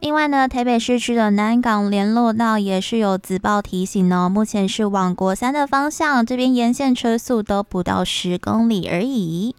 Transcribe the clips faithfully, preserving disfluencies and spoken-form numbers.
另外呢，台北市区的南港联络道也是有紫报提醒哦，目前是往国三的方向，这边沿线车速都不到十公里而已。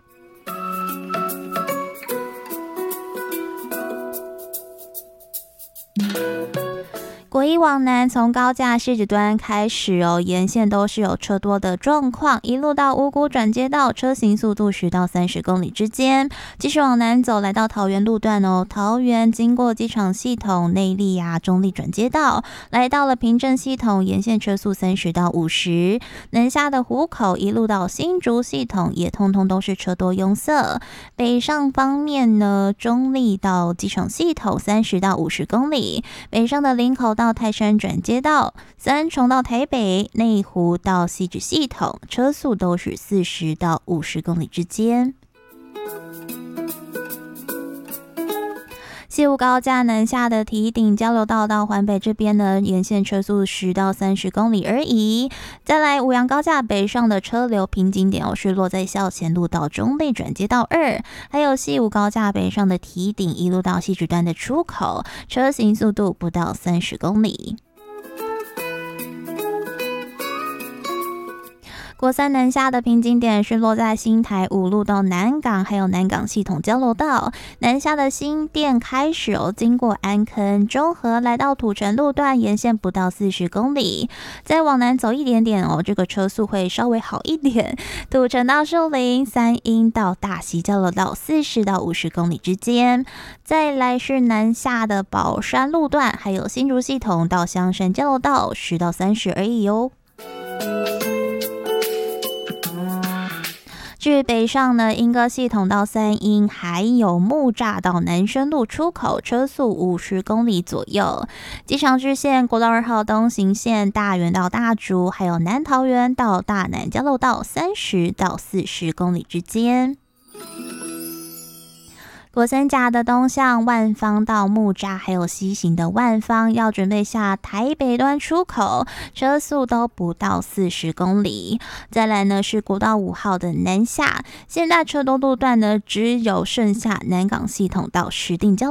国一往南，从高架汐止端开始哦，沿线都是有车多的状况，一路到五股转接道，车行速度十到三十公里之间。继续往南走，来到桃园路段哦，桃园经过机场系统、内壢啊、中壢转接道，来到了平镇系统，沿线车速三十到五十。南下的湖口一路到新竹系统，也通通都是车多拥塞。北上方面呢，中壢到机场系统三十到五十公里，北上的林口到泰山转接道，三重到台北、内湖到汐止系统，车速都是四十到五十公里之间。西武高架南下的堤顶交流道到环北这边呢，沿线车速十到三十公里而已。再来五杨高架北上的车流瓶颈点哦，是落在校前路到中壢转接道二，还有西武高架北上的堤顶一路到汐止端的出口，车行速度不到三十公里。国三南下的瓶颈点是落在新台五路到南港，还有南港系统交流道。南下的新店开始哦，经过安坑、中和，来到土城路段，沿线不到四十公里。再往南走一点点哦，这个车速会稍微好一点。土城到树林、三鹰到大溪交流道，四十到五十公里之间。再来是南下的宝山路段，还有新竹系统到香山交流道，十到三十而已哦。至北上呢，莺歌系统到三鹰，还有木栅到南深路出口，车速五十公里左右。机场支线国道二号东行线大园到大竹，还有南桃园到大南交流道，三十到四十公里之间。国三甲的东向万方到木栅，还有西行的万方，要准备下台北端出口，车速都不到四十公里。再来呢是国道五号的南下，现在车多路段呢只有剩下南港系统到石碇交